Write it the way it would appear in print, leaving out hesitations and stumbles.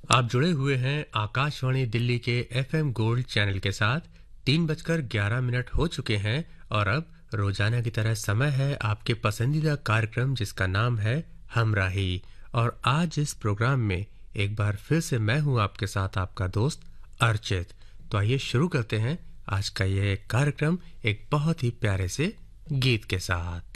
आप जुड़े हुए हैं आकाशवाणी दिल्ली के एफएम गोल्ड चैनल के साथ। 3:11 हो चुके हैं और अब रोजाना की तरह समय है आपके पसंदीदा कार्यक्रम जिसका नाम है हमराही। और आज इस प्रोग्राम में एक बार फिर से मैं हूं आपके साथ आपका दोस्त अर्चित। तो आइए शुरू करते हैं आज का ये कार्यक्रम एक बहुत ही प्यारे से गीत के साथ।